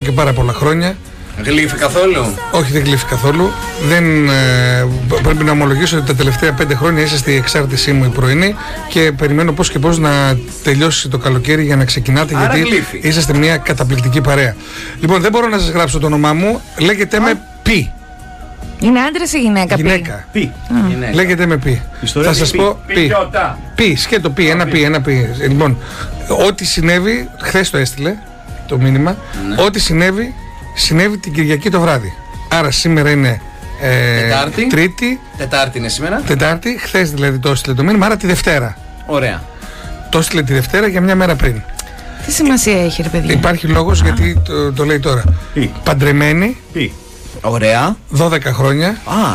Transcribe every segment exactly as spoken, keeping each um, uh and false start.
και πάρα πολλά χρόνια. Γλύφει καθόλου? Όχι, δεν γλύφει καθόλου. Δεν, ε, πρέπει να ομολογήσω ότι τα τελευταία πέντε χρόνια είσαστε η εξάρτησή μου η πρωινή και περιμένω πώς και πώς να τελειώσει το καλοκαίρι για να ξεκινάτε. Άρα γιατί γλύφει. είσαστε μια καταπληκτική παρέα. Λοιπόν, δεν μπορώ να σας γράψω το όνομά μου. Λέγεται με Πι. Είναι άντρας ή γυναίκα? Γυναίκα. Πι. Γυναίκα. Λέγεται με Πι. Ιστορία Θα σας πι. πω Πι. Πι, σκέτο Πι, ένα Πι, ένα Πι. Λοιπόν, ό,τι συνέβη, χθες το έστειλε το μήνυμα, Ναι. ό,τι συνέβη, συνέβη την Κυριακή το βράδυ. Άρα σήμερα είναι ε, Τετάρτη. Τρίτη, Τετάρτη είναι σήμερα. Τετάρτη, χθες δηλαδή το έστειλε το μήνυμα, άρα τη Δευτέρα. Ωραία. Το έστειλε τη Δευτέρα για μια μέρα πριν. Τι σημασία έχει, ρε παιδιά? Υπάρχει λόγος γιατί το, το λέει τώρα. Πι. Παντρεμένη, Πι. Ωραία. δώδεκα χρόνια, Α.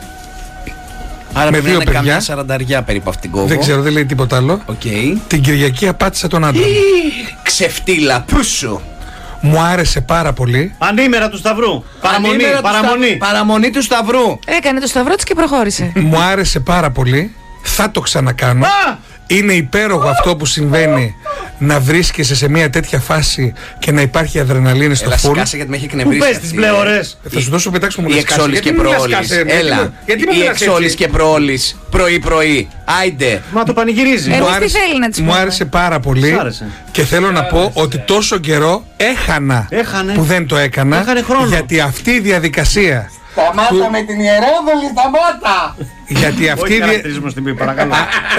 Άρα Με πρέπει να δύο είναι παιδιά. καμιά σαρανταριά περίπου αυτήν την κόβω. δεν ξέρω, δεν λέει τίποτα άλλο. Οκ. Την Κυριακή απάτησα τον άντρα μου. Ξεφτύλα, πούσου. Μου άρεσε πάρα πολύ. Ανήμερα του Σταυρού. Παραμονή. Ανήμερα του Παραμονή. Σταυρού. Παραμονή του Σταυρού. Έκανε το σταυρό της και προχώρησε. Μου άρεσε πάρα πολύ. Θα το ξανακάνω. Α! Είναι υπέροχο αυτό που συμβαίνει, να βρίσκεσαι σε μια τέτοια φάση και να υπάρχει αδρεναλίνη στο Έλα, φουλ. σκάσε γιατί με έχει Πού εκνευρίσει. πες αυτή τις η- πλεωρές. Θα σου δώσω πετάξω μου Η λες σκάσε. εξόλης και Γιατί μου λες προόλης. σκάσε, γιατί Έλα. μου- Γιατί μου Η μιλάς εξόλης έτσι? και προόλης. Πρωί-πρωί. Άιντε. Μα το πανηγυρίζει. Ε, Μου Εμείς τι άρεσε- θέλει να της Μου πούμε? άρεσε πάρα πολύ. Σ' άρεσε. Και θέλω να πω ότι τόσο καιρό έχανα Έχανε. που δεν το έκανα. Έχανε χρόνο. Γιατί αυτή η διαδικασία. Σταμάτα με την Ιερόδολη, σταμάτα. Γιατί αυτή, Όχι η δια- χαρακτηρισμό στην Πι, παρακαλώ.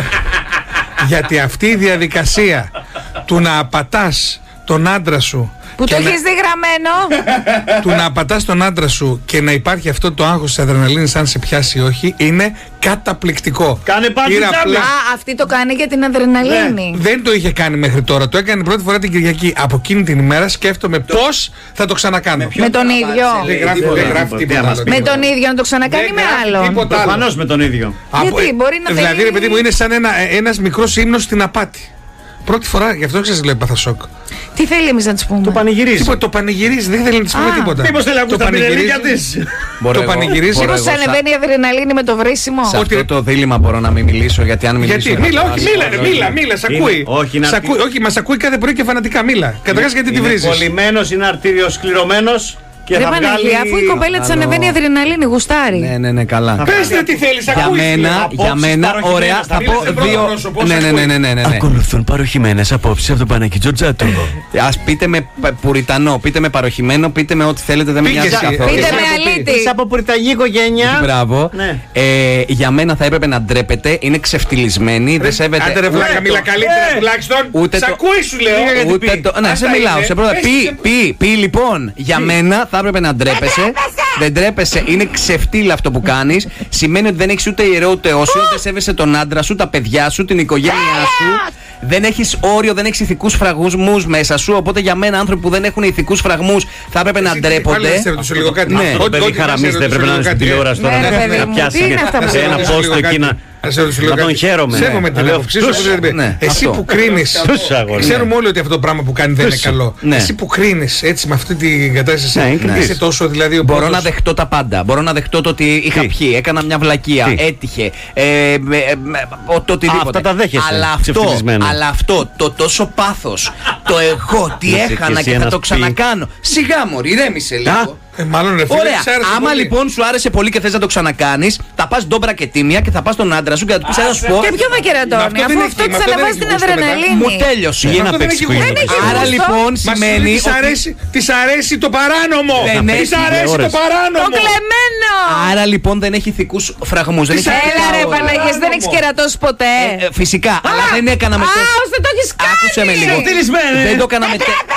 γιατί αυτή η διαδικασία του να απατάς τον άντρα σου Που και το να- έχεις δει γραμμένο. του να απατάς τον άντρα σου και να υπάρχει αυτό το άγχος της αδρεναλίνης αν σε πιάσει ή όχι είναι καταπληκτικό. Κάνε μπάντι Πήρα τζάμπι. απλά- Α, αυτή το κάνει για την αδρεναλίνη. Δεν το είχε κάνει μέχρι τώρα. Το έκανε πρώτη φορά την Κυριακή. Από εκείνη την ημέρα σκέφτομαι πώς θα το ξανακάνω. Με τον ίδιο. Δεν γράφει, τίποτα. δεν γράφει τίποτα. τίποτα Με άλλο. Με τον ίδιο να το ξανακάνει Δεν με γράφει άλλο. τίποτα άλλο. Προφανώς με τον ίδιο. Από- Γιατί, μπορεί να Δηλαδή, θέλει- ρε παιδί μου, είναι σαν ένα, ένας μικρός ύμνος στην απάτη. Πρώτη φορά, γι' αυτό σας λέω έπαθα σοκ. Τι θέλει εμείς να της πούμε? Το πανηγυρίζει. Τίποτα, το πανηγυρίζει, δεν θέλει να της πούμε Α. τίποτα. Μήπως θέλει να ακούσει Το τα πινελίκια πανηγυρίζει. της. Μπορώ Το εγώ- πανηγυρίζει. μπορώ Μήπως εγώ σαν- ανεβαίνει η αδρεναλίνη με το βρίσιμο? Σε Ότι- αυτό το δίλημμα μπορώ να μην μιλήσω, γιατί αν μιλήσω. Γιατί, μίλα, όχι, μίλα, ρε, μίλα, μίλα, σ' Είναι- ακούει. όχι, να Σ' πει- ακούει, όχι, μας ακούει κάθε πρωί και φανατικά, μίλα. Καταρχάς γιατί τη Είναι βρίζεις. κολλημένος, είναι αρτήριο-σκληρωμένος και Ρε θα Παναγία, βγάλει... αφού η κοπέλα της Άλλο. ανεβαίνει η αδρεναλίνη, γουστάρει. Ναι, ναι, ναι, καλά. Πες ρε τι θέλεις, Για ακούει. μένα, Απόψεις για μένα, παροχημένες ωραία, θα θα πει. πω Μιλάς σε πρώτο δύο. πρόσωπο, Ναι, σ' ναι, ακούει. ναι, ναι, ναι, ναι. Ακολουθούν παροχημένες απόψεις από τον Παναγί Τζορτζάτο. Ας πείτε με πα- πουριτανό, πείτε με παροχημένο, πείτε με ό,τι θέλετε, δεν με Πήγες νοιάζει εσύ. καθόλου. Πείτε Εσύ με από αλήτη. Είσαι από πουριτανή οικογένεια. Μπράβο. Ναι. Ε, για μένα θα έπρεπε να ντρέπεται, είναι ξεφτυλισμένη, δεν σέβεται. Άντε ρε βλάκα, Ναι, μίλα το- καλύτερα ε, τουλάχιστον. ούτε Σ' το- ακούει σου λέω. γιατί Ούτε πει. το. Ναι, σε Αυτά μιλάω, είναι. σε πρώτα. Πες Πι, σε- πι, πι, λοιπόν. Για μένα θα έπρεπε να ντρέπεσαι. Δεν ντρέπεσαι, είναι ξεφτύλα αυτό που κάνει. Σημαίνει ότι δεν έχει ούτε ιερό ούτε όσιο, δεν σέβεσαι τον άντρα σου, τα παιδιά σου, την οικογένειά σου. Δεν έχει όριο, δεν έχει ηθικούς φραγμούς μέσα σου. Οπότε για μένα άνθρωποι που δεν έχουν ηθικούς φραγμούς θα έπρεπε να Εσύ, πάλι ντρέπονται. να σε ρωτήσω λίγο κάτι. Ναι. Ό,τι- Το παιδί ό,τι να σε χαραμίζει δεν ρωτήσω πρέπει να είναι λίγο στην κάτι. τηλεόραση τώρα. Ναι, ρε να- παιδί Να μου, πιάσει τι είναι αυτά που σε ένα λέτε? πόστο εκεί να. Να σε ρωτήσω λίγο Να τον κάτι. χαίρομαι. Σέβομαι Ναι. την Να άποψή λέω, σου. όπως δεν πει. ναι, Εσύ αυτό. που κρίνεις. Τους αγόρια. Ξέρουμε όλοι ότι αυτό το πράγμα που κάνει δεν είναι Τους. καλό. Ναι. Εσύ που κρίνεις έτσι με αυτή την κατάσταση. Ναι, είναι Είσαι κριτής. τόσο δηλαδή ο Μπορώ πρώτος. να δεχτώ τα πάντα. Μπορώ να δεχτώ το ότι είχα Τι? πιει, έκανα μια βλακεία, Τι? έτυχε. Ε, ε, με- με- ο- το οτιδήποτε. αυτά τα δέχεσαι, Αλλά αυτό, ξεφτυλισμένα. αλλά αυτό το τόσο πάθος, το εγώ τι Είσαι κι έχανα εσύ και θα ένας το πι. ξανακάνω. Σιγά μωρή, ηρέμησε λίγο. Ε, μάλλον ρε φίλε, Ωραία. της άρεσε Άμα πολύ. λοιπόν σου άρεσε πολύ και θες να το ξανακάνεις, θα πας ντόμπρα και τίμια και θα πας στον άντρα σου και θα του πεις να σου πω. Και ποιο θα Αυτό κερατώνει, δεν αφού έχει, αυτό με της αυτό δεν ανεβάζει έχει την γούστο μετά. αδρεναλίνη. Μου τέλειωσε. Πήγε να Αυτό δεν παίξει έχει που γούστο. είναι. Δεν έχει Άρα γούστο. λοιπόν Μας σημαίνει της ότι. αρέσει, της αρέσει το παράνομο. Δεν Της έχει αρέσει το ώρες. Το παράνομο. κλεμμένο! Άρα λοιπόν δεν έχει ηθικούς φραγμούς. Δεν έχει Έλα, ηθικά Έλα ρε όρια. Παναγίας, δεν έχεις κερατώσει ποτέ. Ε, ε, Φυσικά, αλλά δεν έκανα με Α, τόσο. ώστε το έχεις κάνει! Άκουσε με λίγο. Ξεφτυλισμένη. Δεν το έκανα με τέτοιο.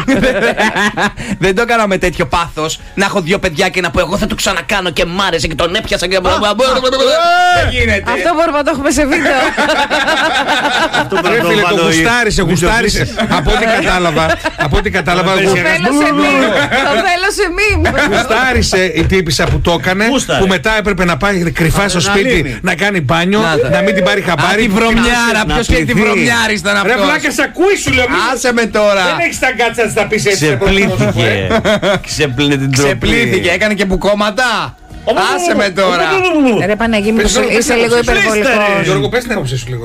Δεν το έκανα με τέτοιο πάθος. Να έχω δύο παιδιά και να πω εγώ θα το ξανακάνω και μ' άρεσε και τον έπιασα και. Δεν γίνεται. Αυτό μπορούμε να το έχουμε σε βίντεο. Αυτό Ρε πρέπει να φίλε, το βάλω η- γουστάρισε, γουστάρισε. Από ό,τι κατάλαβα, από ό,τι κατάλαβα, Το Το γου- θέλω σε μιμ. Το θέλω σε μιμ. γουστάρισε η τύπισσα που το έκανε, Γούσταρε. που μετά έπρεπε να πάει κρυφά στο σπίτι Αδρεναλίνη. να κάνει μπάνιο, Να τα. να μην την πάρει Α, χαμπάρι. τη βρωμιάρα. να Ποιος και τη πληθεί. βρωμιάρα ήταν Ρε αυτός. βλάκα, σ' ακούει σου λέω. μη- Άσε με τώρα. Δεν έχεις τα γκάτσα να τα πεις έτσι. σε πρώτο πρόσωπο, ε. Ξεπλήθηκε. Ξεπλήθηκε την τροπή. Ξεπλήθηκε, έκανε και μπουκώματα. Άσε με τώρα. Ρε Παναγί, μήπως Γιώργο, πες είσαι την λίγο άποψή σου. υπερβολικός. Γιώργο, πες την άποψή σου λίγο.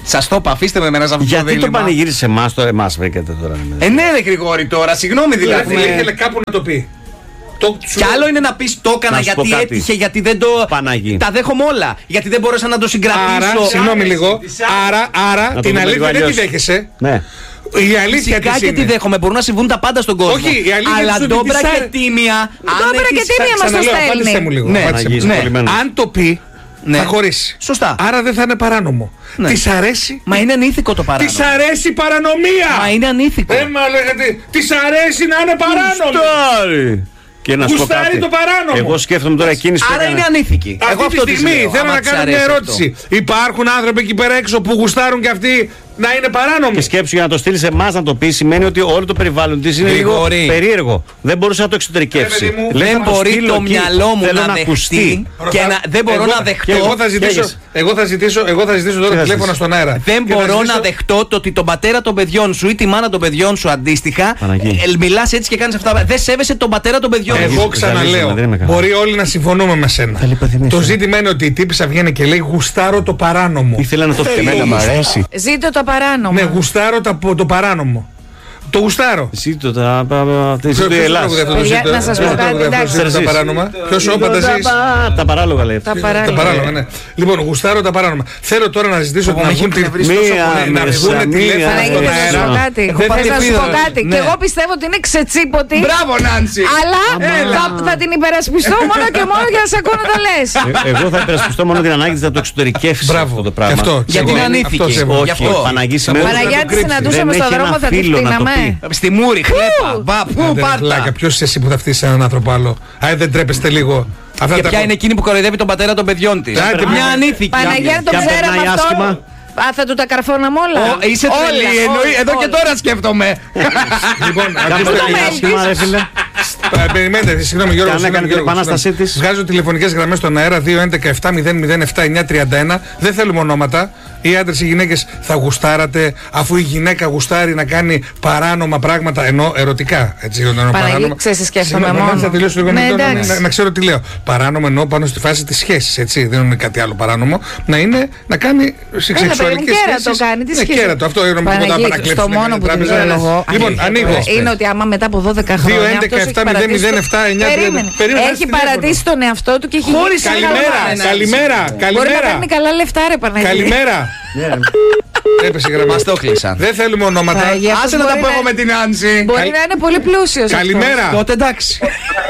Σας το είπα, αφήστε με εμένα σε αυτό το Γιατί το δίλημμα. πανηγύρισε εμάς, το εμάς βρήκατε τώρα. Ε, ναι, ρε Γρηγόρη τώρα, συγγνώμη δηλαδή. Δηλαδή ήθελε κάπου να το πει. Το, Κι άλλο είναι να πεις το έκανα Να σου πω γιατί κάτι. έτυχε, γιατί δεν το. Παναγί. Τα δέχομαι όλα. Γιατί δεν μπόρεσα να το συγκρατήσω. Άρα, συγγνώμη λίγο. Άρα, άρα το την δούμε λίγο αλήθεια δεν τη αλλιώς. δέχεσαι. Ναι. Η αλήθεια Φυσικά της και τη είναι. δέχομαι. Μπορούν να συμβούν τα πάντα στον κόσμο. Όχι, η αλήθεια Αλλά της ότι ντόμπρα της και άρε- τίμια. αν Ντόμπρα και έχεις- τίμια μας το Ξαναλέω, απάντησέ στέλνει. μου λίγο. Ναι, απάντησέ μου. Παναγί, ναι. κολλημένος. Αν το πει, Ναι. θα χωρίσει. Σωστά. Άρα δεν θα είναι παράνομο. Ναι. Της αρέσει. Μα είναι ανήθικο το παράνομο. Της αρέσει η παρανομία. Μα είναι ανήθικο. Δεν μα λέγατε. Της αρέσει να είναι παράνομο. Γουστάρι. Και να σου πω Γουστάρει κάτι. το παράνομο. Εγώ σκέφτομαι τώρα εκείνη που Άρα έκανε. είναι ανήθικη. Αυτή Εγώ τη αυτό της στιγμή λέω. θέλω Άμα να της κάνω μια αρέσει ερώτηση. Υπάρχουν άνθρωποι εκεί πέρα έξω που γουστάρουν και αυτοί να είναι παράνομοι. Και σκέψου για να το στείλει σε εμά να το πει σημαίνει ότι όλο το περιβάλλον τη είναι λίγο Γρηγόρη. περίεργο. Δεν μπορούσε να το εξωτερικεύσει. Ρε παιδί μου, Λέει, Δεν θα το μπορεί στείλω το εκεί. μυαλό μου Θέλω να δεχτεί ακουστεί. και να, δεν μπορώ Εγώ- να δεχτώ. και Εγώ θα ζητήσω, Καίγεσαι. εγώ θα ζητήσω, εγώ θα ζητήσω τώρα Τι θα τηλέφωνα ζητήσεις? στον αέρα. Δεν Και θα μπορώ ζητήσω- να δεχτώ το ότι τον πατέρα των παιδιών σου ή τη μάνα των παιδιών σου αντίστοιχα Παναγί. μιλά έτσι και κάνει αυτά. Δεν σέβεσαι τον πατέρα των παιδιών σου. Εγώ Ζαλίζομαι, ξαναλέω, δεν είμαι καλά. μπορεί όλοι να συμφωνούμε με σένα. Το ζήτημα είναι ότι η τύπησα βγαίνει και λέει γουστάρω το παράνομο. Ήθελα να το Εμένα μ' αρέσει. Ζήτω τα παράνομα. Ναι, γουστάρω τα- το παράνομο. Το γουστάρω. Ζήτω τα. Ποιος Ζήτω η Ελλάδα. τραγουδεύει αυτό το Παιδιά, ζήτω, να σας ποιος πω κάτι, τραγουδεύει αυτό το εντάξει. ζήτω τα παράνομα. Ποιος ο Πανταζής. Τα παράλογα λέει. Τα Τα παράνομα. παράνομα, ναι. Λοιπόν, γουστάρω τα παράνομα. Θέλω τώρα να ζητήσω Πω, να με έχει βγουν τη- εκνευρίσει τόσο Μία πολύ. να μέσα, βγουν μία τηλέφωνα Παναγία, στον θα σας αέρα. πω κάτι. Έχω Θα πάρει σας πω ελπίδα. κάτι. Ναι. Και εγώ πιστεύω ότι είναι ξετσίποτη. Μπράβο, Νάντσι! Αλλά θα, θα την υπερασπιστώ μόνο και μόνο για να σε ακούω να τα λες. Ε, Εγώ θα υπερασπιστώ μόνο την ανάγκη της να το εξωτερικεύσει Μπράβο. αυτό το Και πράγμα. αυτό. Γιατί εγώ- είναι ανήθικη. αυτό σέβομαι. Γι' Όχι, αυτό. Παναγί σημαίνει. Παναγιά τη συναντούσαμε Δεν στον έχει δρόμο, ένα θα τη φίλο να το φτύναμε. πει. Στη Μούρη, χλέπα. Μπα, πού, Άντε, ρε πάρτα. βλάκα, ποιος είσαι εσύ που θα φτύσεις έναν άνθρωπο άλλο. Α, δεν τρέπεστε λίγο. Αυτά Και τα ποια είναι εκείνη που κοροϊδεύει τον πατέρα των παιδιών τη. Άντε, Μια μια- ανήθικη. Παναγία, αν το Και αν ξέραμε περνάει αυτό. άσχημα. Α, θα του τα καρφώναμε όλα. Ω, Είσαι Όλα, τρελή, όλα, εννοεί. Εδώ και όλα. τώρα σκέφτομαι. Λοιπόν, Αν ακούστε το περνάει μέλι άσχημα, ρε φίλε. Ε, Περιμένετε, συγγνώμη Γιώργο. Και αν συγγνώμη, έκανε την Γιώργο, επανάστασή συγγνώμη. της. Βγάζω τηλεφωνικές γραμμές στον αέρα δύο έντεκα επτά μηδέν μηδέν επτά εννιά τριάντα ένα. Δεν θέλουμε ονόματα. Οι άντρες ή οι γυναίκες θα γουστάρατε αφού η γυναίκα γουστάρει να κάνει παράνομα πράγματα ενώ ερωτικά. Έτσι, ενώ Παναγί, παράνομα. ξέρεις τι σκέφτομαι Συγγνώμη, μόνο. Θα τελειώσω λίγο Ναι, να, να, εντάξει. να, να ξέρω τι λέω. Παράνομο εννοώ πάνω στη φάση της σχέσης. Έτσι, δεν είναι κάτι άλλο παράνομο. Να είναι να κάνει σεξουαλικές παιδί μου, κέρατο σχέσεις. κάνει, τι Ναι, σχέση. κέρατο. Αυτό είναι τίποτα Παναγί, παρακλέψουν. στο μόνο που την τράπεζα. λόγω. Λοιπόν, ανοίγω. Είναι ότι άμα μετά από δώδεκα χρόνια. δύο έντεκα αυτός επτά έχει μηδέν μηδέν παρατήσει το- επτά εννιά τριάντα. Περίμενε. Περίμενε, Έχει τηλέφωνο. παρατήσει τον εαυτό του και έχει Χωρίς γίνει Καλημέρα, καλά. καλημέρα, Μπορεί να καλημέρα. παίρνει καλά λεφτά, ρε Παναγί. Καλημέρα. Έπεσε η γραμμή. Μας το κλείσαν. Δεν θέλουμε ονόματα. Παναγία, αυτός Άσε να τα μπορεί πω να- εγώ με την Άνση. Μπορεί Καλ- να είναι πολύ πλούσιος. Καλημέρα. Τότε εντάξει.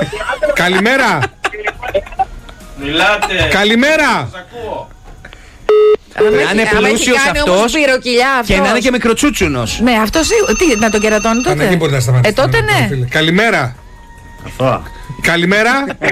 Καλημέρα. Μιλάτε. Καλημέρα. Να είναι πλούσιος αυτός αυτός. και να είναι και μικροτσούτσουνος. Ναι, αυτό σίγουρα. Τι, να τον κερατώνει τότε. Παναγί, μπορεί να σταματήσει. Ε, τότε ναι. φίλε. Καλημέρα. Αυτό. Καλημέρα.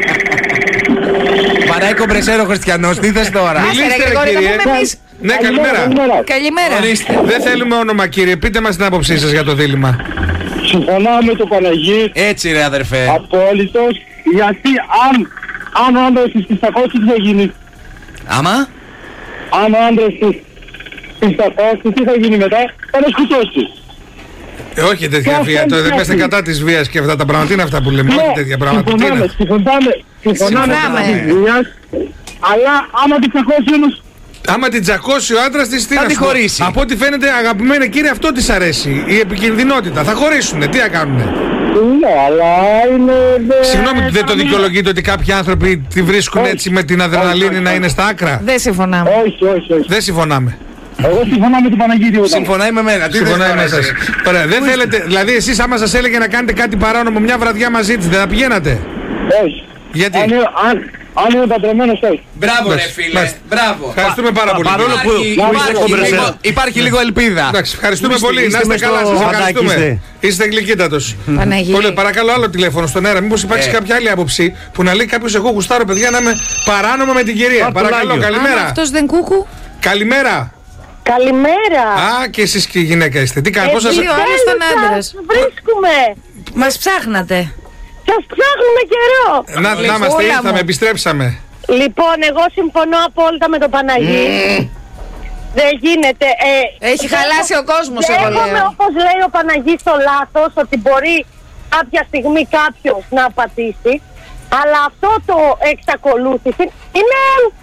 Παράει κομπρεσέρο χριστιανός, τι θες τώρα. Άσε, ρε, Μιλήστε, ρε, Γρηγόρη, να κύριε. πούμε εμείς. Ναι, καλημέρα. Καλημέρα. Δεν θέλουμε όνομα, κύριε. Πείτε μας την άποψή σας για το δίλημμα. Συμφωνώ με το Παναγί Έτσι ρε αδερφέ. απόλυτος, γιατί αν, αν ο άντρας της πιστακός τι θα γίνει, Άμα. αν ο άντρας της πιστακός τι θα γίνει μετά, θα το σκοτώσει. Ε, όχι τέτοια Και βία. αυτό Το δεν είναι είμαστε κατά της βίας και αυτά τα πράγματα. Τι είναι αυτά που λέμε. Όχι τέτοια πράγματα. Τι συμφωνάμε, είναι. συμφωνάμε, συμφωνάμε Συμφωνάμε. κατά της βίας, αλλά άμα την πιστακώσει όμως, Άμα την τσακώσει ο άντρας της, τι Θα να τη σου πω. χωρίσει. Από ό,τι φαίνεται, αγαπημένη κύριε, αυτό της αρέσει. Η επικινδυνότητα. Θα χωρίσουνε. Τι να κάνουνε. ναι, αλλά είναι... δε- Συγγνώμη, δεν το θα- δικαιολογείτε ότι κάποιοι άνθρωποι τη βρίσκουν Όχι. έτσι με την αδρεναλίνη Όχι, να όχι. είναι στα άκρα. Δεν συμφωνάμε. Όχι, όχι, όχι. Δεν συμφωνάμε. Εγώ συμφωνώ με την Παναγί τίποτα. Συμφωνάει με μένα. Τι θες Συμφωνάει τώρα, μέσα εσύ? σας. Ωραία, δεν θέλετε, δηλαδή εσείς άμα σας έλεγε να κάνετε κάτι παράνομο μια βραδιά μαζί της, δεν θα πηγαίνατε. Όχι. Γιατί. Αν, είναι- αν, αν είναι παντρεμένος, όχι. Μπράβο ρε Μάλιστα, φίλε. μάλιστα. Μπράβο. Ευχαριστούμε πάρα πολύ. Παρόλο που Υπάρχει, που είστε υπάρχει, κομπρεσέρο. λίγο, υπάρχει λίγο ελπίδα. Εντάξει, ευχαριστούμε Είστε- πολύ. Να είστε είστε μες καλά, στο σας φαντάκι, ευχαριστούμε. είστε. Είστε γλυκύτατος. Παναγί. Πολύ, παρακαλώ άλλο τηλέφωνο στον αέρα. Μήπως υπάρξει Ε. κάποια άλλη άποψη που να λέει κάποιος εγώ γουστάρω παιδιά να είμαι παράνομα με την κυρία. Πάρ' το Παρακαλώ, Λάγιο. Άμα καλημέρα. αυτός δεν κούκου. Καλημέρα. Καλημέρα. Α, και εσείς και η γυναίκα είστε. Τι κάνετε, πώς σας. Δύο άλλος τον άντρας. Βρίσκουμε. Μας ψάχνατε. Σας ψάχνουμε καιρό. Να, να είμαστε, Όλα ήρθαμε, μου. επιστρέψαμε. Λοιπόν, εγώ συμφωνώ απόλυτα με τον Παναγί. Δεν γίνεται. Ε, Έχει χαλάσει ο κόσμος, εγώ Δέχομαι, λέω. όπως λέει ο Παναγής, το λάθος ότι μπορεί κάποια στιγμή κάποιος να πατήσει. Αλλά αυτό το εξακολούθηση είναι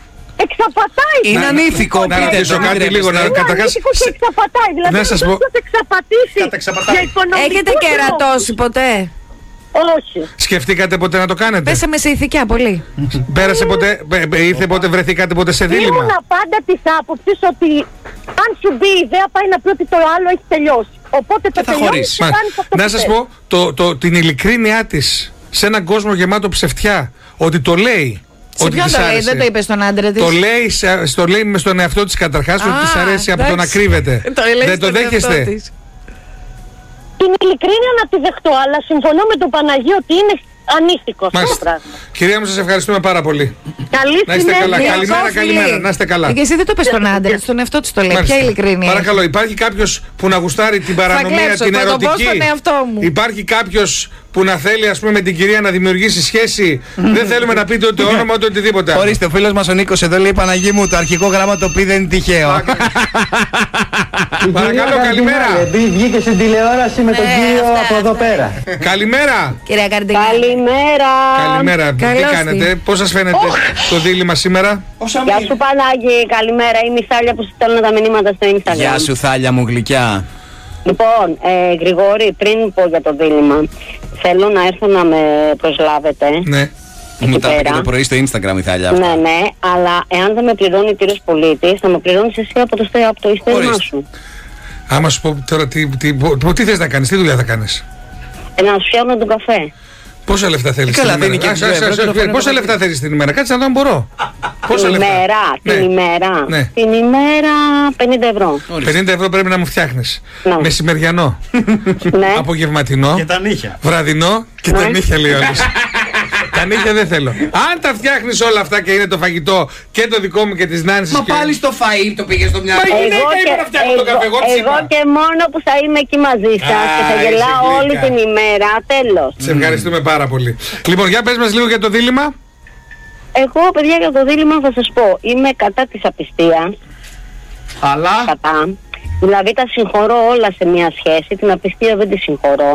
εξαπατάει. Είναι ανήθικο, Να πείτε ρωτήσω το, μην κάτι λίγο, να τρέπεστε. καταρχάς. Είναι ανήθικο και εξαπατάει. Δηλαδή Να σας δεν πω. θα σε εξαπατήσει Κατεξαπατάει. για οικονομικό Έχετε λόγο. κερατώσει ποτέ? Όχι. Σκεφτήκατε ποτέ να το κάνετε? Πέσαμε σε ηθικιά πολύ. Πέρασε ποτέ, ε, ε, ήρθε ποτέ, βρεθήκατε ποτέ σε δίλημμα? Ήμουνα πάντα της άποψης ότι αν σου μπει η ιδέα πάει να πει ότι το άλλο έχει τελειώσει. Οπότε το θα τελειώνεις χωρίσεις. και Μα, κάνεις αυτό να που σας θες. πω το, το, την ειλικρίνειά της σε έναν κόσμο γεμάτο ψευτιά, ότι το λέει. Σε ότι ποιον της το λέει, άρεσε. δεν το είπε στον άντρα της? Το λέει, σε- στο λέει με στον εαυτό της καταρχάς, ότι Α, της αρέσει από το να εντάξει. κρύβεται. Το λέει Δεν το στον εαυτό δέχεστε? της. Την ειλικρίνεια να τη δεχτώ, αλλά συμφωνώ με τον Παναγί ότι είναι ανήθικο αυτό το Μάλιστα. πράγμα. Κυρία μου, σας ευχαριστούμε πάρα πολύ. Καλή Να είστε καλά. συνέχεια. Καλημέρα, Κόφιλη. καλημέρα. Να είστε καλά. Και εσύ δεν το είπε στον άντρα, στον εαυτό της το λέει. Μάλιστα. Ποια ειλικρίνεια? Παρακαλώ, υπάρχει κάποιος που να γουστάρει την παρανομία, κλέψω, την θα το πω ερωτική? στον εαυτό μου. Υπάρχει κάποιος που να θέλει, ας πούμε, με την κυρία να δημιουργήσει σχέση? Δεν θέλουμε να πείτε ούτε όνομα ούτε οτιδήποτε. Ορίστε, ο φίλος μας ο Νίκος εδώ λέει, Παναγί μου, το αρχικό γράμμα το πει δεν είναι τυχαίο. Παρακαλώ, καλημέρα. Επειδή βγήκε στην τηλεόραση με τον Ναι, κύριο αυτά, από εδώ αυτά. πέρα. Καλημέρα. Κυρία Καρδινιά. Καλημέρα. Καλημέρα. Τι Καλώς κάνετε, την. πώς σας φαίνεται το δίλημμα σήμερα? Γεια σου Πανάγη, καλημέρα. Είμαι η Σάλια που σου στέλνω τα μηνύματα στο Instagram. Γεια σου, Θάλια μου γλυκιά. Λοιπόν, ε, Γρηγόρη, πριν πω για το δίλημμα, θέλω να έρθω να με προσλάβετε. Ναι. Μου τα είπε πέρα. και το πρωί στο Instagram η Θάλια. Ναι, ναι, αλλά εάν δεν με πληρώνει κύριος πολίτης, θα με πληρώνεις εσύ από το, στε- από το ειστέρημά Ορίστε. σου. Άμα σου πω τώρα τι, τι, τι, τι θες να κάνεις, τι δουλειά θα κάνεις? Ε, να σου φτιάχνω τον καφέ. Πόσα λεφτά θέλεις Ε, καλά, την δεν ημέρα? είναι και Ας, δύο ας, ευρώ, ας, τηλεφωνία Πόσα να λεφτά θέλεις την ημέρα? Κάτσε να δω αν μπορώ. Πόσα Την λεφτά? ημέρα, Ναι. την ημέρα, Ναι. την ημέρα πενήντα ευρώ. πενήντα ευρώ πρέπει να μου φτιάχνεις. Ναι. Μεσημεριανό, Ναι. απογευματινό, Και τα νύχια. βραδινό και Ναι. τα νύχια λέει ο άλλος. Τα νύχια δεν θέλω. Αν τα φτιάχνεις όλα αυτά και είναι το φαγητό και το δικό μου και της Νάνσης. Μα και... πάλι στο φαΐ το πήγε στο μυαλό. Μα η γυναίκα και- είπε να φτιάχνω τον καφέ, εγώ της εγώ είπα. και μόνο που θα είμαι εκεί μαζί σας Α, και θα είσαι γελάω γλυκά. όλη την ημέρα, τέλος. Σε ευχαριστούμε πάρα πολύ. Λοιπόν, για πες μας λίγο για το δίλημμα. Εγώ, παιδιά, για το δίλημμα θα σας πω, είμαι κατά της απιστίας, Αλλά. κατά. Δηλαδή τα συγχωρώ όλα σε μια σχέση, την απιστία δεν τη συγχωρώ.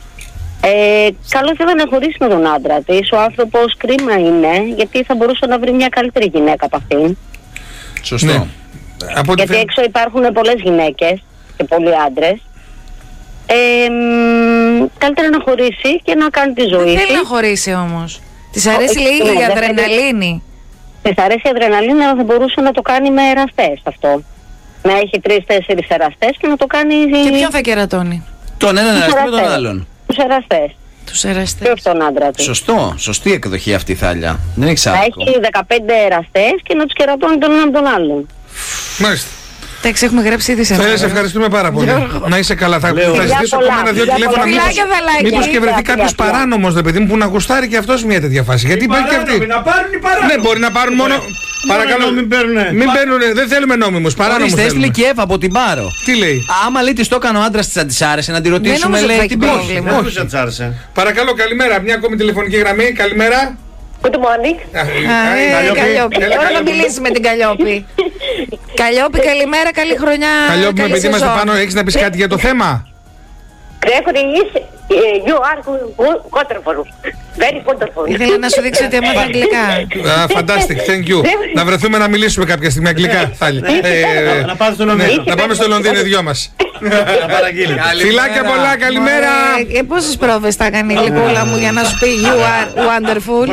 Ε, καλό θα ήταν να χωρίσει με τον άντρα της, ο άνθρωπος κρίμα είναι, γιατί θα μπορούσε να βρει μια καλύτερη γυναίκα από αυτήν. Σωστό. Ναι. Από ό,τι Γιατί φαίνεται- έξω υπάρχουν πολλές γυναίκες και πολλοί άντρες. Ε, μ, καλύτερα να χωρίσει και να κάνει τη ζωή Δεν θέλει της. να χωρίσει όμως. Της αρέσει Όχι, λέει ναι, η δεν αδρεναλίνη. Της αρέσει η αδρεναλίνη, αλλά θα μπορούσε να το κάνει με εραστές αυτό. Να έχει τρεις-τέσσερις εραστές και να το κάνει. Και ποιον θα κερατώνει? Τον έναν τους εραστή με τον εραστές. άλλον. Τους εραστές. Τους Και εραστές. όχι τον άντρα του. Σωστό, σωστή εκδοχή αυτή η Θάλια. Δεν έχει Να άδικο. έχει δεκαπέντε εραστές και να τους κερατώνει τον έναν τον άλλον. Μάλιστα. Εντάξει, έχουμε γράψει ήδη σε Θα μένα. σε ευχαριστούμε πάρα πολύ. Να είσαι καλά. Θα, θα Φιλιά ζητήσω πολλά, ακόμα ένα-δύο φιλιά τηλέφωνα. πολλά. Μήπως, Φιλάκια, δαλάκια. μήπως και βρεθεί Φιλιά, κάποιο φιλιά. παράνομο, ρε παιδί μου, που να γουστάρει και αυτό μια τέτοια φάση. Γιατί υπάρχει και αυτή. Να πάρουν οι παράνομοι. Ναι, μπορεί να πάρουν μόνο. Παρακαλώ, μην παίρνουνε. μην παίρνουνε. Δεν θέλουμε νόμιμους. Παράνομους Ορίστε, έστειλε θέλουμε. και Εύα από την Πάρο. Τι λέει? Άμα λέει τη το έκανε ο άντρα τη, αν τη άρεσε να τη ρωτήσουμε, νομίζω λέει ότι την θα έχει πει. πρόβλημα. Δεν τους άρεσε. Παρακαλώ, καλημέρα. Μια ακόμη τηλεφωνική γραμμή. Καλημέρα. Good morning. Α, Α, α, ε, Καλλιόπη. Καλλιόπη. Έλα, Θέλω να Καλλιόπη. μιλήσει με την Καλλιόπη. Καλλιόπη, καλημέρα, καλή χρονιά. Καλλιόπη, καλή επειδή είμαστε σεζόν. πάνω, έχεις να πεις κάτι για το θέμα? Gregory is, you are wonderful. Very wonderful. Ήθελα να σου δείξω ότι έμαθα αγγλικά. Α, Fantastic, thank you. Να βρεθούμε να μιλήσουμε κάποια στιγμή αγγλικά, Θάλη. Ε, Να πάτε στο ναι, Λονδίνο. να πάμε στο Λονδίνο οι δυο μας. Να παραγγείλετε. Φιλάκια πολλά, καλημέρα. Ε, πόσες πρόβες θα κάνει η γλυκούλα μου για να σου πει you are wonderful.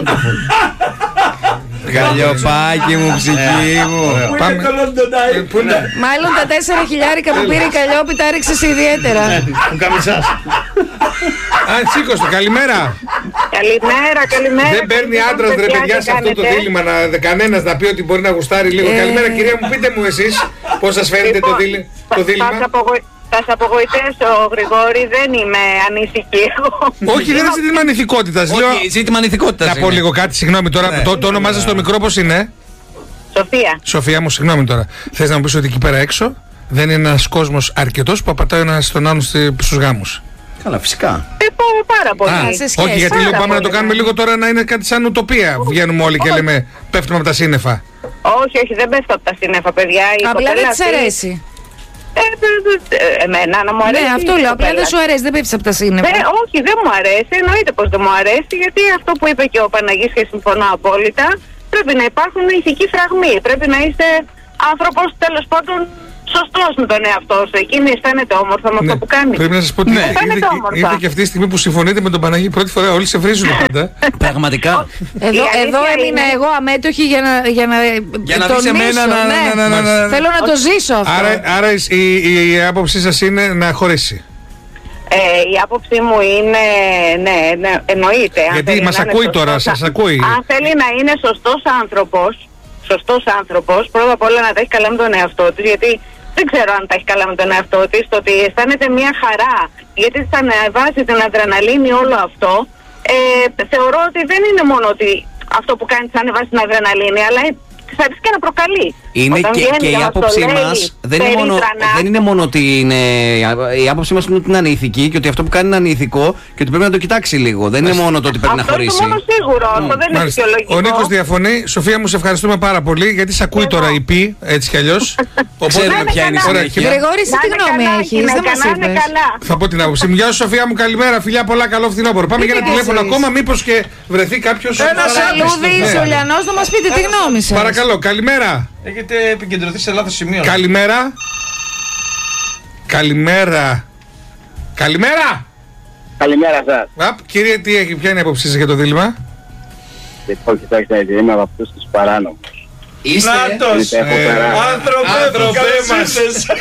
Καλλιοπάκι μου, ψυχή μου. Πάμε. Ε, Πού είναι? Μάλλον τα τέσσερα χιλιάρικα που πήρε η Καλλιόπη τα ρίξε σε ιδιαίτερα. Που καμισάς. Α, σήκωστε, καλημέρα. Καλημέρα, καλημέρα. Δεν παίρνει άντρα ρε παιδιά σε αυτό το δίλημμα να κανένα να πει ότι μπορεί να γουστάρει λίγο. Ε. Καλημέρα, κυρία μου, πείτε μου εσείς πώς σας φαίνεται το δίλη- το δίλημμα. Θα σε απογοητεύσω, Γρηγόρη, δεν είμαι ανήσυχη εγώ. Όχι, δεν είναι ζήτημα ανηθικότητας. Λέω. Όχι, ζήτημα ανηθικότητα. Να πω λίγο κάτι, συγγνώμη τώρα. Ναι. Το, το όνομά σας στο μικρό πώς είναι? Σοφία. Σοφία μου, συγγνώμη τώρα. Θες να μου πεις ότι εκεί πέρα έξω δεν είναι ένας κόσμος αρκετός που απατάει ο ένας τον άλλον στη- στους γάμους? Καλά, φυσικά. Ε, πω πάρα πολύ. Α, σε σχέση. όχι, γιατί Πάρα λέω πάμε να το πολύ, κάνουμε ναι. λίγο τώρα να είναι κάτι σαν ουτοπία. Βγαίνουμε όλοι και λέμε πέφτουμε από τα σύννεφα. Όχι, όχι, δεν πέφτω από τα σύννεφα, παιδιά. Η Απλά κοπέλα δεν της αυτή- αρέσει. Ε, ε, ε, Εμένα να μου αρέσει. Ναι, αυτό η λέω. Απλά κοπέλα. δεν σου αρέσει, δεν πέφτεις από τα σύννεφα. Ε, όχι, δεν μου αρέσει. Εννοείται πως δεν μου αρέσει, γιατί αυτό που είπε και ο Παναγής και συμφωνώ απόλυτα, πρέπει να υπάρχουν ηθικοί φραγμοί. Πρέπει να είστε άνθρωπος τέλος πάντων σωστός με τον εαυτό σου. Εκείνη αισθάνεται όμορφα με αυτό που κάνει. Πρέπει να σας πω ότι ναι. ήρθε και αυτή τη στιγμή που συμφωνείτε με τον Παναγί πρώτη φορά. Όλοι σε βρίζουν πάντα. Πραγματικά. Εδώ, εδώ έμεινα εγώ αμέτωχη για να, για να, για να τονίσω. εμένα, να, ναι. να, να, να, να, Θέλω να το ζήσω αυτό. Άρα, άρα η, η, η άποψή σας είναι να χωρίσει. Ε, η άποψή μου είναι, ναι, ναι εννοείται. Γιατί μας ακούει τώρα, σας ακούει. Αν θέλει να είναι σωστός άνθρωπος, σωστός άνθρωπος, πρώτα απ' όλα να τα έχει καλά με τον εαυτό της, γιατί δεν ξέρω αν τα έχει καλά με τον εαυτό της, το ότι αισθάνεται μια χαρά, γιατί θα ανεβάζει την αδρεναλίνη όλο αυτό. Ε, θεωρώ ότι δεν είναι μόνο ότι αυτό που κάνει θα ανεβάσει την αδρεναλίνη, αλλά της αρέσει και να προκαλεί. Είναι Όταν και, και η άποψή μας δεν, δεν είναι μόνο ότι είναι. Η άποψή μας είναι ότι είναι ανήθικη και ότι αυτό που κάνει είναι ανήθικο και ότι πρέπει να το κοιτάξει λίγο. Δεν είναι μόνο το ότι πρέπει αυτό να χωρίσει. Αυτό είναι μόνο σίγουρο. Mm. Αυτό δεν είναι φυσιολογικό. Ο Νίκος διαφωνεί. Σοφία μου, σε ευχαριστούμε πάρα πολύ γιατί σε ακούει τώρα η Πι, έτσι κι αλλιώς. Ξέρουμε ποια είναι η συνέχεια. Γρηγόρη, εσύ τι γνώμη έχεις? Δεν μας είπες. Θα πω την άποψη μου. Γεια σου, Σοφία μου, καλημέρα. Φιλιά πολλά, καλό φθινόπωρο. Πάμε για ένα τηλέφωνο ακόμα, μήπως και βρεθεί κάποιος. Ένα σαλούδι Σολιανός να μας πείτε τη γνώμη σας. Παρακαλώ, καλημέρα. Έχετε επικεντρωθεί σε λάθος σημείο. Καλημέρα. Καλημέρα. Καλημέρα. Καλημέρα σας. Απ, κύριε, τι έχει, ποια είναι η άποψή σας για το δίλημμα? Λοιπόν, κοιτάξτε, είμαι από αυτούς τους παράνομους. Είστε. Νάτος. Άνθρωπε μας.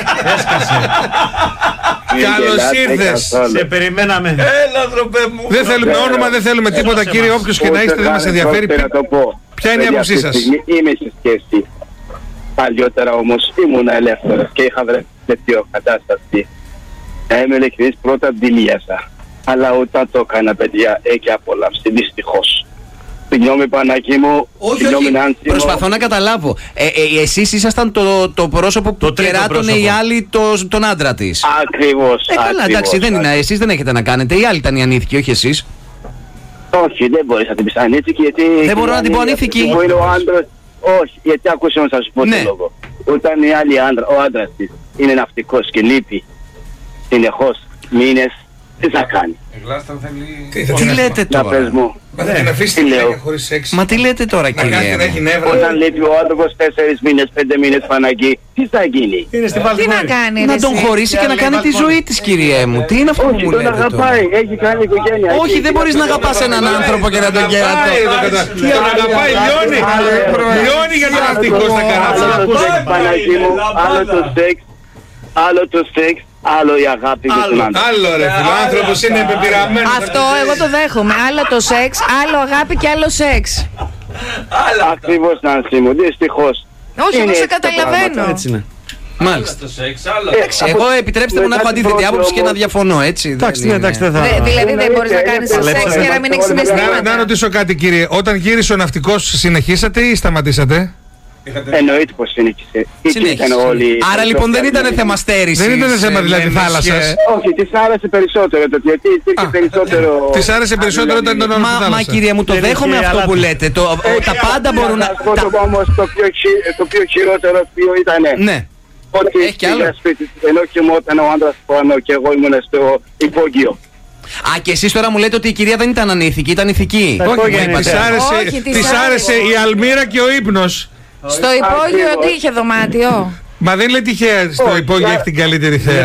Καλώς ήρθες. Σε περιμέναμε. Έλα, άνθρωπε μου. Δεν θέλουμε όνομα, δεν θέλουμε τίποτα, κύριε. Όποιος και να είστε δεν μας ενδιαφέρει. Ποια είναι η άποψή σας? Είμαι σε σχέση. Παλιότερα όμως ήμουν ελεύθερος και είχα βρεθεί σε τέτοιο κατάσταση. Είμαι ειλικρινής, πρώτα δηλίασα. Αλλά όταν το έκανα, παιδιά, έχει απολαύσει, δυστυχώς. Συγγνώμη Πανάκη μου, συγγνώμη Νάνση μου. Προσπαθώ να καταλάβω. Ε, ε, εσείς ήσασταν το, το πρόσωπο που κεράτωνε η άλλη το, τον άντρα της. Ακριβώς. Ε, καλά, εντάξει, δεν είναι, εσείς δεν έχετε να κάνετε. Η άλλη ήταν η ανήθικη, όχι εσείς. Όχι, δεν μπορείς να την πεις ανήθικη, γιατί... Δεν μπορώ να την πω ανήθικη. Είναι ο άντρας. Όχι, γιατί ακούσε να σας πω το λόγο. Όταν η άλλη άντρα, ο άντρας της είναι ναυτικός και λείπει συνεχώς μήνες, τι θα κάνει? Τι λέτε τώρα? Μα θα την αφήσει τη γυναίκα χωρίς σεξ? Μα τι λέτε τώρα, κύριε? Όταν λείπει ο άνθρωπος τέσσερις μήνες, πέντε μήνες Παναγί, τι θα γίνει? Τι να κάνει? Να τον χωρίσει και να κάνει τη ζωή της, κύριε μου. Τι είναι αυτό που μου λέτε τώρα? Όχι, τον αγαπάει, έχει κάνει οικογένεια. Όχι, δεν μπορείς να αγαπάς έναν άνθρωπο και να τον κερατώ. Τον αγαπάει, λιώνει. Λιώνει για τον ναυτικό στα καράβια. Παναγί μου, άλλο το σεξ, άλλο το σεξ. Άλλο η αγάπη και τον άντρα. Άλλο ρε φίλο, ο άνθρωπος είναι πεπειραμένος. Αυτό εγώ το δέχομαι. Άλλο το σεξ, άλλο αγάπη και άλλο σεξ. Ακριβώς Νάνση μου, δυστυχώς. Όχι, εγώ σε καταλαβαίνω. Έτσι είναι. Μάλιστα. Εγώ επιτρέψτε μου να έχω αντίθετη άποψη και να διαφωνώ, έτσι. Εντάξει, εντάξει, δεν θα. Δηλαδή δεν μπορείς να κάνεις σεξ για να μην έχεις συναισθήματα. Να ρωτήσω κάτι, κύριε. Όταν γύρισε ο ναυτικός, συνεχίσατε ή σταματήσατε? Εννοείται πως συνέχισε. Άρα λοιπόν δεν ήταν θέμα στέρησης. Δεν ήταν θέμα δηλαδή θάλασσας. Όχι, της άρεσε περισσότερο το γιατί υπήρχε περισσότερο. Της άρεσε περισσότερο όταν ήταν όλο θάλασσα. Μα κύριε μου, το δέχομαι αυτό που λέτε. Τα πάντα μπορούν να. Όμως το πιο χειρότερο ποιο ήταν? Ναι. Ότι πήγα σπίτι, ενώ κοιμόταν ο άντρας πάνω και εγώ ήμουν στο υπόγειο. Α, και εσείς τώρα μου λέτε ότι η κυρία δεν ήταν ανήθικη, ήταν ηθική. Όχι, της άρεσε η αλμύρα και ο ύπνος. Στο υπόγειο τι είχε δωμάτιο? Μα δεν λέει τυχαία στο υπόγειο έχει την καλύτερη θέα.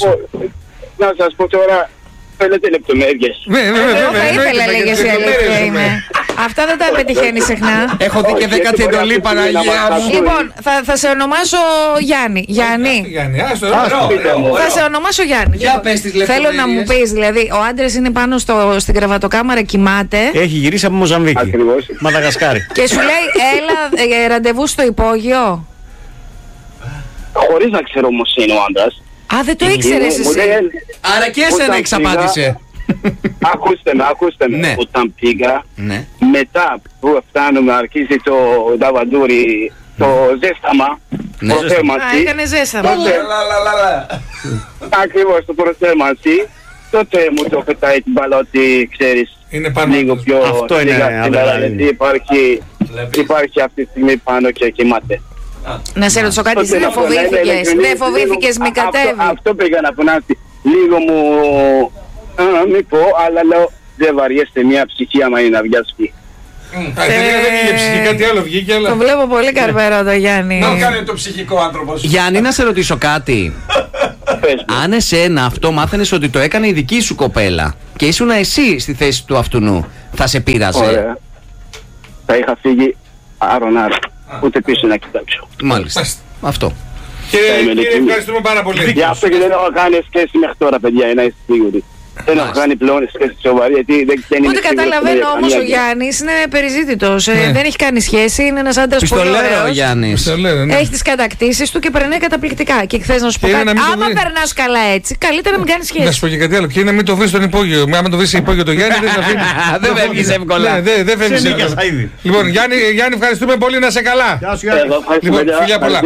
Να σας πω τώρα, θέλετε λεπτομέρειες. Εγώ θα ήθελα λέγες η αλήθεια είμαι. Αυτά δεν τα πετυχαίνει συχνά. Έχω δει και δέκατη εντολή, Παναγία μου. Λοιπόν, θα, θα σε ονομάσω Γιάννη. Γιάννη. Θα σε ονομάσω Γιάννη. Θέλω να μου πεις, δηλαδή, ο άντρας είναι πάνω στο, στην κρεβατοκάμαρα, κοιμάται. Έχει γυρίσει από Μοζαμβίκη. Μαδαγασκάρη. Και σου λέει, έλα ε, ραντεβού στο υπόγειο. Χωρίς να ξέρω όμως είναι ο άντρας. Α, δεν το ήξερες εσύ. Άρα και εσένα εξαπάτησε. Ακούστε με, ακούστε με. Ναι. Όταν πήγα, ναι. μετά που φτάνουμε αρχίζει το νταβαντούρι, το ζέσταμα, ναι. προθέρμανση. Α, έκανε ζέσταμα. Ακριβώς το προθέρμανση. Τότε μου το πετάει την μπάλα ότι ξέρεις λίγο πιο αυτό είναι γιατί υπάρχει, υπάρχει αυτή τη στιγμή πάνω και κοιμάται. Να σε ρωτήσω κάτι, εσύ δεν φοβήθηκες, δεν φοβήθηκες μη κατέβει? Αυτό πήγα να πω, λίγο μου, μη πω, αλλά λέω δεν βαριέστε μια ψυχή άμα είναι να βιάσει. Δεν είχε ψυχικά, τι άλλο βγήκε. Το βλέπω πολύ καρπερό το Γιάννη. Να κάνει το ψυχικό άνθρωπος. Γιάννη, να σε ρωτήσω κάτι. Αν εσένα αυτό μάθαινες ότι το έκανε η δική σου κοπέλα και ήσουν εσύ στη θέση του αυτού, θα σε πείραζε? Ωραία. Θα είχα φύγει άρον-άρον. Ούτε πίσω να κοιτάξω. Μάλιστα. Αυτό. Κύριε, ευχαριστούμε πάρα πολύ. Γι' αυτό και δεν έχω κάνει σχέση μέχρι τώρα, παιδιά, να είστε σίγουροι. Δεν έχω κάνει πλέον σχέση σοβαρή, γιατί δεν είναι. Ούτε καταλαβαίνω όμως ο Γιάννης είναι περιζήτητος. Ναι. Δεν έχει κάνει σχέση, είναι ένας άντρας πολύ ωραίος. ο Γιάννης. Ναι. Έχει τις κατακτήσεις του και περνάει καταπληκτικά. Και θες να σου πω Και κάτι, είναι να μην το άμα βρει. περνάς καλά έτσι, καλύτερα να μην κάνεις Να σου σχέση. πω και κάτι άλλο. Και είναι να μην το βρει στον υπόγειο. Άμα το βρει σε υπόγειο το Γιάννη, δεν σε αφήνει. Δεν φεύγεις εύκολα. Ναι, δεν φεύγεις εύκολα. Λοιπόν, Γιάννη, Γιάννη, ευχαριστούμε πολύ, να σε καλά. Λοιπόν, φιλιά πολλά.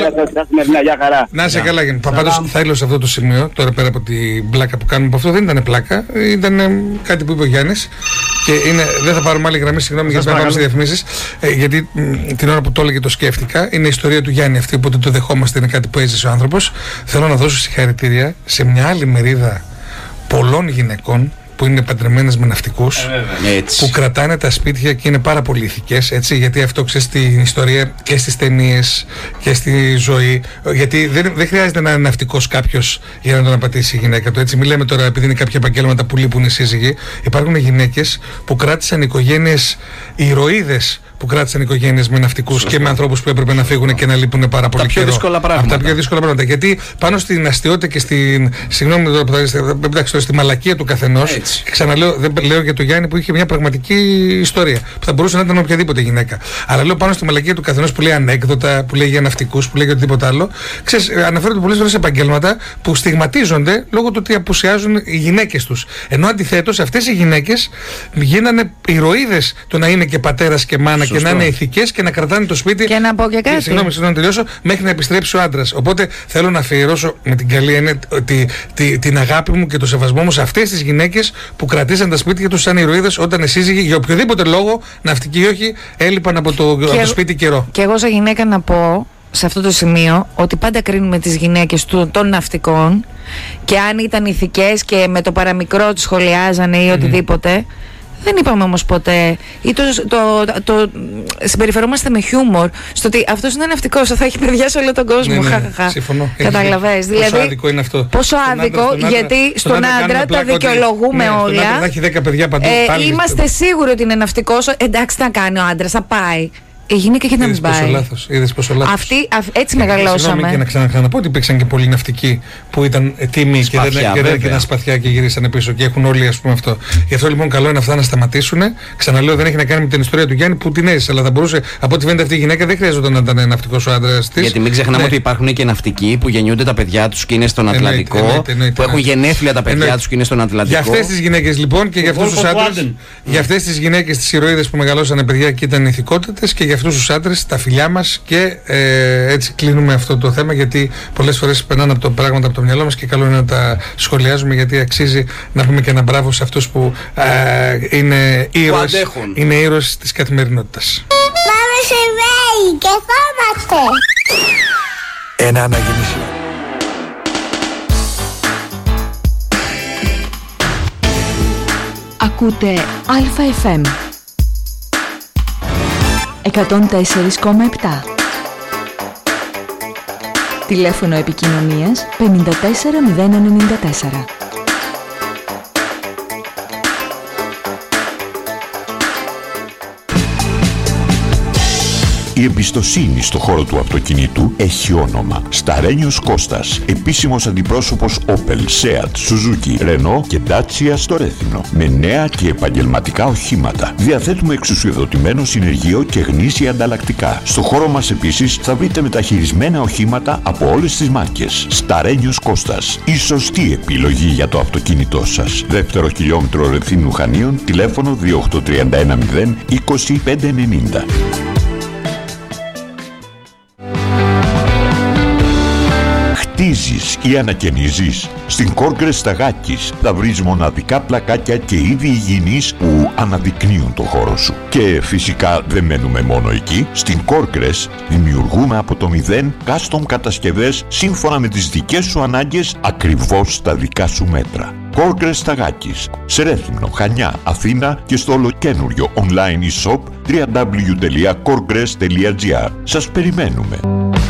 Να είσαι καλά, Γιάννη. Πάντως θέλω σε αυτό το σημείο, τώρα πέρα από την πλάκα που κάνουμε από αυτό, δεν ήταν πλάκα. Ήταν ε, κάτι που είπε ο Γιάννης. Και είναι, δεν θα πάρουμε άλλη γραμμή, συγγνώμη, γιατί θα πάμε σε διαφημίσεις. Ε, γιατί μ, την ώρα που το έλεγε το σκέφτηκα. Είναι η ιστορία του Γιάννη αυτή, οπότε το δεχόμαστε, είναι κάτι που έζησε ο άνθρωπος. Θέλω να δώσω συγχαρητήρια σε μια άλλη μερίδα πολλών γυναικών που είναι παντρεμένες με ναυτικούς, ε, που κρατάνε τα σπίτια και είναι πάρα πολύ ηθικές, έτσι, γιατί αυτό ξέρει στην ιστορία και στις ταινίες και στη ζωή. Γιατί δεν, δεν χρειάζεται να είναι ναυτικός κάποιος για να τον απατήσει η γυναίκα του. Έτσι, μην λέμε τώρα επειδή είναι κάποια επαγγέλματα που λείπουν οι σύζυγοι. Υπάρχουν γυναίκες που κράτησαν οικογένειες, ηρωίδες που κράτησαν οικογένειες με ναυτικούς και με ανθρώπους που έπρεπε να φύγουν και να λείπουν πάρα πολύ πιο καιρό. δύσκολα πράγματα. Από τα πιο δύσκολα πράγματα. Γιατί πάνω στην αστείωτα και στην. Συγγνώμη τώρα που θα εντάξει, στη μαλακία του καθενός. Ξαναλέω, δεν λέω για τον Γιάννη που είχε μια πραγματική ιστορία. Που θα μπορούσε να ήταν οποιαδήποτε γυναίκα. Αλλά λέω πάνω στη μαλακία του καθενός που λέει ανέκδοτα, που λέει για ναυτικούς, που λέει για οτιδήποτε άλλο. Ξέρεις, αναφέρονται πολλές φορές επαγγέλματα που στιγματίζονται λόγω του ότι απουσιάζουν οι γυναίκες τους. Ενώ αντιθέτως αυτές οι γυναίκες γίνανε ηρωίδες το να είναι και πατέρας και μάνα. Σωστό. Και να είναι ηθικές και να κρατάνε το σπίτι. Και να πω και κάτι. Συγγνώμη, συγγνώμη, να τελειώσω. Μέχρι να επιστρέψει ο άντρας. Οπότε θέλω να αφιερώσω με την καλή έννοια τη, τη, την αγάπη μου και το σεβασμό μου σε αυτές τις γυναίκες που κρατήσαν τα σπίτια τους σαν ηρωίδες όταν οι σύζυγοι για οποιοδήποτε λόγο, ναυτικοί ή όχι, έλειπαν από το, από το σπίτι καιρό. Και εγώ σαν γυναίκα να πω σε αυτό το σημείο ότι πάντα κρίνουμε τις γυναίκες του, των ναυτικών, και αν ήταν ηθικές και με το παραμικρό τις σχολιάζανε ή οτιδήποτε. Mm. Δεν είπαμε όμως ποτέ, ή το, το, το, το συμπεριφερόμαστε με χιούμορ στο ότι αυτός είναι ναυτικός, θα έχει παιδιά σε όλο τον κόσμο. Ναι, ναι, χαχαχα. Συμφωνώ. Καταλαβαίνεις. Πόσο Δηλαδή, άδικο είναι αυτό. Πόσο άδικο, άντρα, στον γιατί άντρα, στον άντρα, άντρα τα δικαιολογούμε ότι, όλα. Ναι, στον άντρα θα έχει δέκα παιδιά παντού. Ε, πάλι, είμαστε στο... σίγουροι ότι είναι ναυτικός. Εντάξει, τι να κάνει ο άντρας, θα πάει. Η γυναίκα γιατί να μην πάει. Λάθος, είδες πόσο λάθος. Αυτή, α, έτσι ε, μεγαλώσαμε. Συγγνώμη, και να ξαναχναπώ ότι υπήρξαν και πολλοί ναυτικοί που ήταν τίμοι και δεν ήταν σπαθιά και γυρίσανε πίσω και έχουν όλοι, ας πούμε, αυτό. Γι' αυτό λοιπόν καλό είναι αυτά να σταματήσουν. Ξαναλέω, δεν έχει να κάνει με την ιστορία του Γιάννη που την έζησε, αλλά θα μπορούσε, από ό,τι φαίνεται αυτή η γυναίκα δεν χρειάζεται να ήταν ναυτικός ο άντρας της. Γιατί μην ξεχνάμε, ναι, ότι υπάρχουν και ναυτικοί που γεννιούνται τα παιδιά τους και είναι στον Ατλαντικό. Εννοείται, εννοείται, εννοείται, που έχουν γενέθλια τα παιδιά τους και είναι στον Ατλαντικό. Για αυτές τις γυναίκες λοιπόν και για αυτούς τους άντρες, για αυτές τις γυναίκες, τις ηρωίδες που μεγαλώσανε παιδιά και ήταν ηθικότητες, και για αυτούς τους άντρες τα φιλιά μας, και ε, έτσι κλείνουμε αυτό το θέμα, γιατί πολλές φορές περνάνε από το πράγματα από το μυαλό μας και καλό είναι να τα σχολιάζουμε, γιατί αξίζει να πούμε και ένα μπράβο σε αυτούς που ε, είναι ήρωες, είναι ήρωες της καθημερινότητας. Πάμε σε βέη και χώμαστε. Ένα αναγεννήσιο. Ακούτε Αλφα εφ εμ εκατόν τέσσερα κόμμα επτά. Τηλέφωνο επικοινωνίας πενήντα τέσσερα μηδέν ενενήντα τέσσερα. Η εμπιστοσύνη στο χώρο του αυτοκινήτου έχει όνομα. Σταρένιος Κώστας, επίσημος αντιπρόσωπος Opel, Seat, Suzuki, Renault και Dacia στο Ρέθινο. Με νέα και επαγγελματικά οχήματα. Διαθέτουμε εξουσιοδοτημένο συνεργείο και γνήσια ανταλλακτικά. Στο χώρο μας επίσης θα βρείτε μεταχειρισμένα οχήματα από όλες τις μάρκες. Σταρένιος Κώστας, η σωστή επιλογή για το αυτοκίνητό σας. Δεύτερο χιλιόμετρο Ρεθίνου Χανίων, τηλέφωνο δύο οκτώ τρία ένα μηδέν είκοσι πέντε ενενήντα. Χτίζεις ή ανακαινίζεις? Στην Κόργκρες Σταγάκης θα βρεις μοναδικά πλακάκια και είδη υγιεινής που αναδεικνύουν το χώρο σου. Και φυσικά δεν μένουμε μόνο εκεί. Στην Κόργκρες δημιουργούμε από το μηδέν custom κατασκευές σύμφωνα με τις δικές σου ανάγκες, ακριβώς στα δικά σου μέτρα. Corgress Σταγάκης. Σε Ρέθυμνο, Χανιά, Αθήνα και στο ολοκένουριο online e-shop double-u double-u double-u τελεία corgress τελεία gr. Σας περιμένουμε.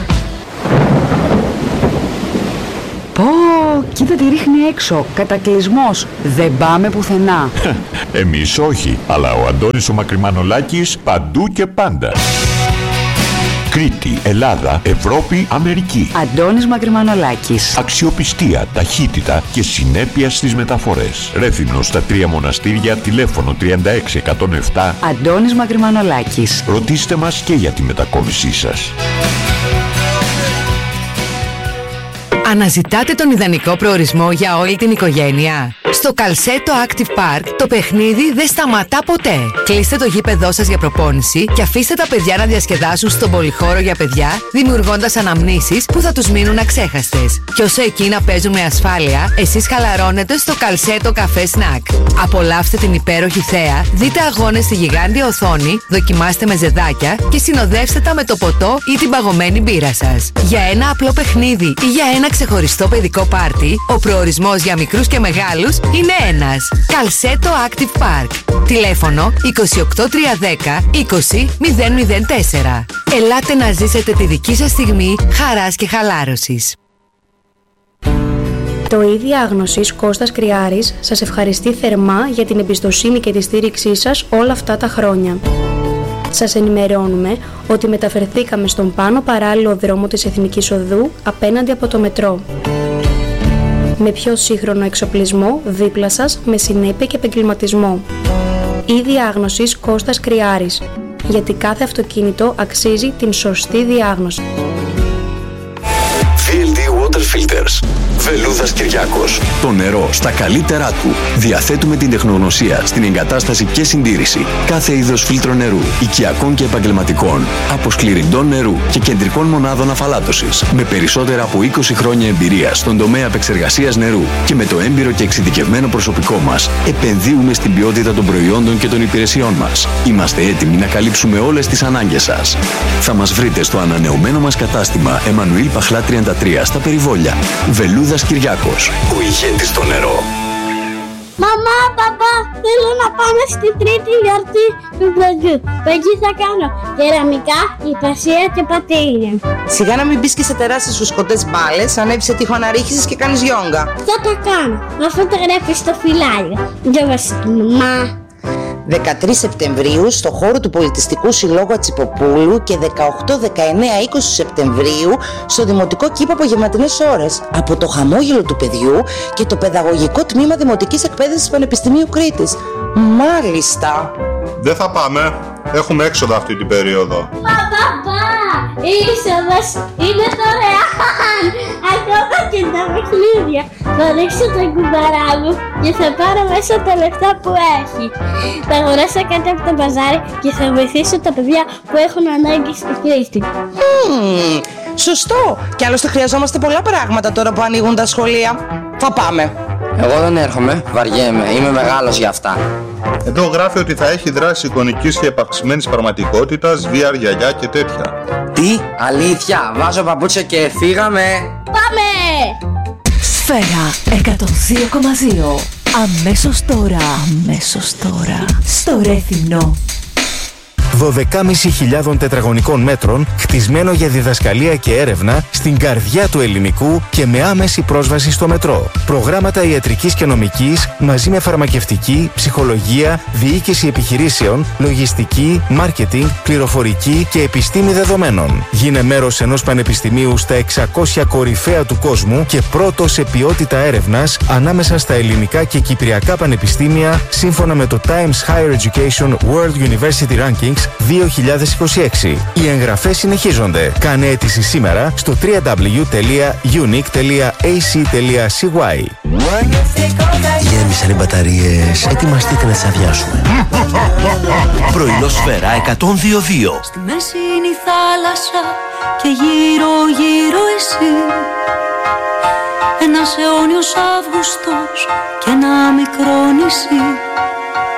Πω, κοίτα τι ρίχνει έξω. Κατακλυσμός. Δεν πάμε πουθενά. Εμείς όχι, αλλά ο Αντώνης ο Μακρυμανολάκης παντού και πάντα. Κρήτη, Ελλάδα, Ευρώπη, Αμερική. Αντώνης Μακρυμανολάκης. Αξιοπιστία, ταχύτητα και συνέπεια στις μεταφορές. Ρέθυμνο στα Τρία Μοναστήρια, τηλέφωνο τριάντα έξι εκατόν επτά. Αντώνης Μακρυμανολάκης. Ρωτήστε μας και για τη μετακόμισή σας. Αναζητάτε τον ιδανικό προορισμό για όλη την οικογένεια? Στο Καλσέτο Active Park το παιχνίδι δεν σταματά ποτέ. Κλείστε το γήπεδό σας για προπόνηση και αφήστε τα παιδιά να διασκεδάσουν στον πολυχώρο για παιδιά, δημιουργώντας αναμνήσεις που θα τους μείνουν αξέχαστες. Και όσο εκεί να παίζουν με ασφάλεια, εσείς χαλαρώνετε στο Καλσέτο Καφέ Σνακ. Απολαύστε την υπέροχη θέα, δείτε αγώνες στη γιγάντια οθόνη, δοκιμάστε με ζεδάκια και συνοδεύστε τα με το ποτό ή την παγωμένη μπύρα σας. Για ένα απλό παιχνίδι ή για ένα ξεχωριστό παιδικό πάρτι, ο προορισμός για μικρούς και μεγάλους είναι ένας. Καλσέτο Active Park. Τηλέφωνο είκοσι οκτώ τριακόσια δέκα είκοσι μηδέν μηδέν τέσσερα. Ελάτε να ζήσετε τη δική σας στιγμή χαράς και χαλάρωσης. Το ΙΔ Διάγνωσης Κώστας Κρυάρης σας ευχαριστεί θερμά για την εμπιστοσύνη και τη στήριξή σας όλα αυτά τα χρόνια. Σας ενημερώνουμε ότι μεταφερθήκαμε στον πάνω παράλληλο δρόμο της Εθνικής Οδού απέναντι από το μετρό. Με πιο σύγχρονο εξοπλισμό δίπλα σας, με συνέπεια και επαγγελματισμό. ΙΔ Διάγνωσης Κώστας Κρυάρης, γιατί κάθε αυτοκίνητο αξίζει την σωστή διάγνωση. βι ελ ντι Water Filters. Βελούδας Κυριάκος. Το νερό στα καλύτερά του. Διαθέτουμε την τεχνογνωσία στην εγκατάσταση και συντήρηση κάθε είδος φίλτρο νερού, οικιακών και επαγγελματικών, αποσκληρυντών νερού και κεντρικών μονάδων αφαλάτωσης. Με περισσότερα από είκοσι χρόνια εμπειρία στον τομέα επεξεργασίας νερού και με το έμπειρο και εξειδικευμένο προσωπικό μας, επενδύουμε στην ποιότητα των προϊόντων και των υπηρεσιών μας. Είμαστε έτοιμοι να καλύψουμε όλες τις ανάγκες σας. Θα μας βρείτε στο ανανεωμένο μας κατάστημα Εμμανουήλ Παχλά τριάντα τρία στα Περιβόλια. Βελούδας Κυριάκος, ο ηγέτης στο νερό. Μαμά, παπά, θέλω να πάμε στη τρίτη γιορτή του παιδιού. Εκεί θα κάνω κεραμικά, υπασία και πατίνια. Σιγά να μην μπεις και σε τεράστιες φουσκωτές μπάλες, ανέβεις σε τείχο αναρρίχησης και κάνεις γιόγκα. Θα τα κάνω, αφού το γράφεις στο φυλάδιο. Διάβασε την μαμά. δεκατρείς Σεπτεμβρίου στο χώρο του Πολιτιστικού Συλλόγου Ατσιποπούλου και δεκαοκτώ, δεκαεννέα, είκοσι Σεπτεμβρίου στο Δημοτικό Κήπο απογευματινές ώρες από το χαμόγελο του παιδιού και το Παιδαγωγικό Τμήμα Δημοτικής Εκπαίδευσης Πανεπιστημίου Κρήτης. Μάλιστα. Δεν θα πάμε. Έχουμε έξοδα αυτή την περίοδο. Μα παπά, η είσοδος είναι δωρεάν. Ακόμα και τα παιχνίδια. Θα ρίξω το κουμπαρά μου και θα πάρω μέσα τα λεφτά που έχει. Θα αγοράσω κάτι από το μπαζάρι και θα βοηθήσω τα παιδιά που έχουν ανάγκη στη Κρήτη. Mm, σωστό. Και άλλωστε χρειαζόμαστε πολλά πράγματα τώρα που ανοίγουν τα σχολεία. Θα πάμε. Εγώ δεν έρχομαι, βαριέμαι, είμαι μεγάλος για αυτά. Εδώ γράφει ότι θα έχει δράση εικονικής και επαυξημένης πραγματικότητας, βι αρ, γιαγιά και τέτοια. Τι, αλήθεια, βάζω παπούτσια και φύγαμε. Πάμε! Σφαίρα εκατόν δύο κόμμα δύο. Αμέσως τώρα, αμέσως τώρα. Στο Ρέθυμνο. δώδεκα χιλιάδες πεντακόσια τετραγωνικών μέτρων, χτισμένο για διδασκαλία και έρευνα στην καρδιά του ελληνικού και με άμεση πρόσβαση στο μετρό. Προγράμματα ιατρικής και νομικής μαζί με φαρμακευτική, ψυχολογία, διοίκηση επιχειρήσεων, λογιστική, μάρκετινγκ, πληροφορική και επιστήμη δεδομένων. Γίνε μέρος ενός πανεπιστημίου στα εξακόσια κορυφαία του κόσμου και πρώτο σε ποιότητα έρευνας ανάμεσα στα ελληνικά και κυπριακά πανεπιστήμια σύμφωνα με το Times Higher Education World University Rankings δύο χιλιάδες είκοσι έξι. Οι εγγραφές συνεχίζονται. Κάνε αίτηση σήμερα στο double-u double-u double-u τελεία unique τελεία a c τελεία c y. Γέμισαν οι μπαταρίες. Ετοιμαστείτε να τις αδειάσουμε. Πρωινό Σφαίρα εκατόν δύο κόμμα δύο. Στη μέση είναι η θάλασσα και γύρω γύρω εσύ. Ένας αιώνιος Αύγουστος και ένα μικρό νησί.